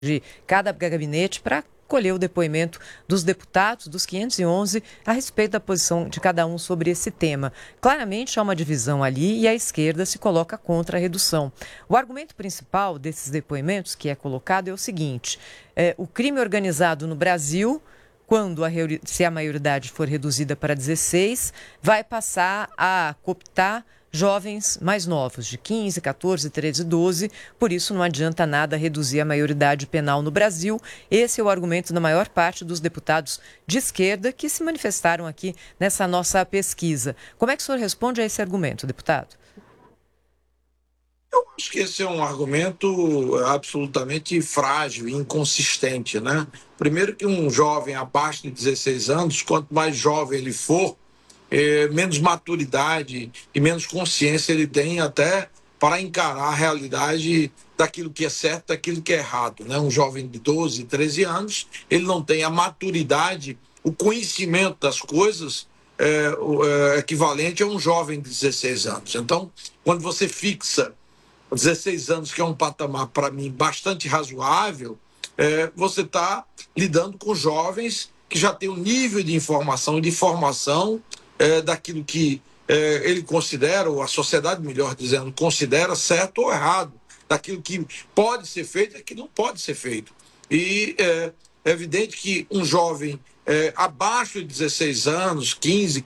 de cada gabinete para colher o depoimento dos deputados, dos 511, a respeito da posição de cada um sobre esse tema. Claramente há uma divisão ali e a esquerda se coloca contra a redução. O argumento principal desses depoimentos que é colocado é o seguinte: o crime organizado no Brasil, quando se a maioridade for reduzida para 16, vai passar a cooptar jovens mais novos, de 15, 14, 13, 12, por isso não adianta nada reduzir a maioridade penal no Brasil. Esse é o argumento da maior parte dos deputados de esquerda que se manifestaram aqui nessa nossa pesquisa. Como é que o senhor responde a esse argumento, deputado? Eu acho que esse é um argumento absolutamente frágil e inconsistente, né? Primeiro que um jovem abaixo de 16 anos, quanto mais jovem ele for, menos maturidade e menos consciência ele tem até para encarar a realidade daquilo que é certo, daquilo que é errado, né? Um jovem de 12, 13 anos, ele não tem a maturidade, o conhecimento das coisas equivalente a um jovem de 16 anos. Então, quando você fixa 16 anos, que é um patamar, para mim, bastante razoável, você está lidando com jovens que já têm um nível de informação e de formação daquilo que ele considera, ou a sociedade, melhor dizendo, considera certo ou errado, daquilo que pode ser feito e que não pode ser feito. E é evidente que um jovem abaixo de 16 anos, 15,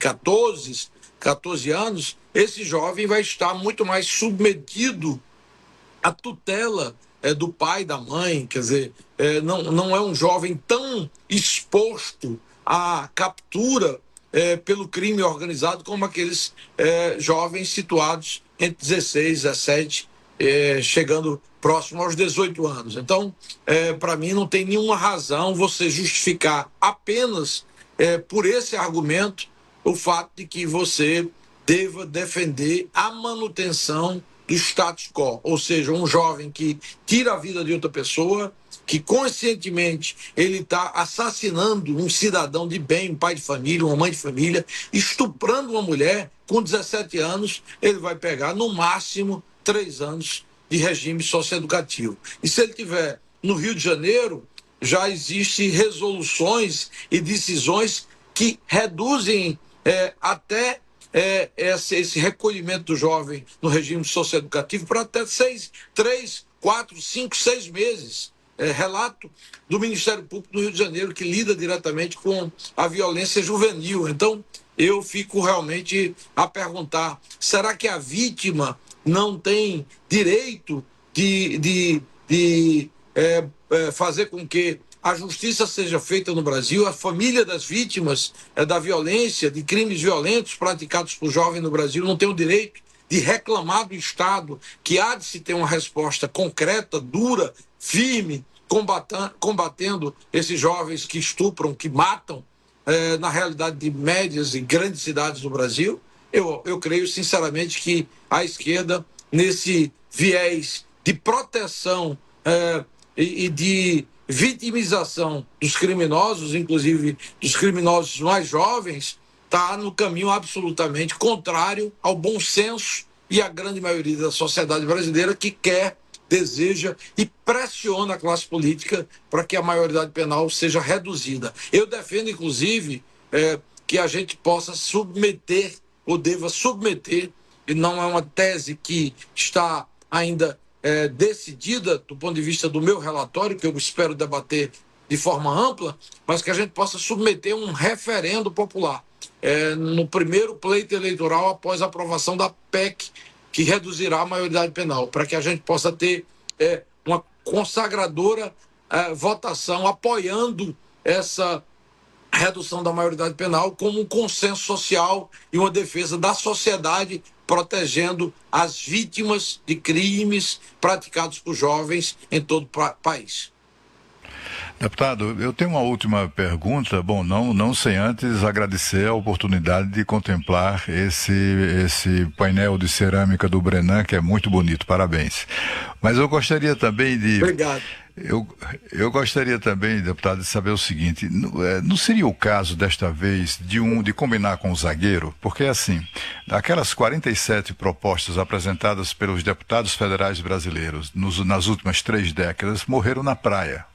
14 anos, esse jovem vai estar muito mais submetido à tutela do pai e da mãe, quer dizer, não é um jovem tão exposto à captura pelo crime organizado como aqueles jovens situados entre 16, 17, chegando próximo aos 18 anos. Então, para mim, não tem nenhuma razão você justificar apenas por esse argumento o fato de que você deva defender a manutenção do status quo, ou seja, um jovem que tira a vida de outra pessoa, que conscientemente ele está assassinando um cidadão de bem, um pai de família, uma mãe de família, estuprando uma mulher com 17 anos, ele vai pegar no máximo 3 anos de regime socioeducativo. E se ele tiver no Rio de Janeiro, já existem resoluções e decisões que reduzem até esse recolhimento do jovem no regime socioeducativo para até 3, 4, 5, 6 meses. Relato do Ministério Público do Rio de Janeiro, que lida diretamente com a violência juvenil. Então, eu fico realmente a perguntar, será que a vítima não tem direito de fazer com que a justiça seja feita no Brasil, a família das vítimas da violência, de crimes violentos praticados por jovens no Brasil não tem o direito de reclamar do Estado, que há de se ter uma resposta concreta, dura, firme, combatendo esses jovens que estupram, que matam, na realidade de médias e grandes cidades do Brasil. Eu creio sinceramente que a esquerda, nesse viés de proteção e de vitimização dos criminosos, inclusive dos criminosos mais jovens, está no caminho absolutamente contrário ao bom senso e à grande maioria da sociedade brasileira que quer, deseja e pressiona a classe política para que a maioridade penal seja reduzida. Eu defendo, inclusive, que a gente possa submeter, ou deva submeter, e não é uma tese que está ainda decidida do ponto de vista do meu relatório, que eu espero debater de forma ampla, mas que a gente possa submeter um referendo popular no primeiro pleito eleitoral após a aprovação da PEC, que reduzirá a maioridade penal, para que a gente possa ter uma consagradora votação apoiando essa redução da maioridade penal como um consenso social e uma defesa da sociedade, protegendo as vítimas de crimes praticados por jovens em todo o país. Deputado, eu tenho uma última pergunta, não sem antes agradecer a oportunidade de contemplar esse painel de cerâmica do Brenan, que é muito bonito, parabéns. Mas eu gostaria também Obrigado. Eu gostaria também, deputado, de saber o seguinte: não seria o caso desta vez de combinar com o zagueiro? Porque assim, aquelas 47 propostas apresentadas pelos deputados federais brasileiros nas últimas 3 décadas morreram na praia.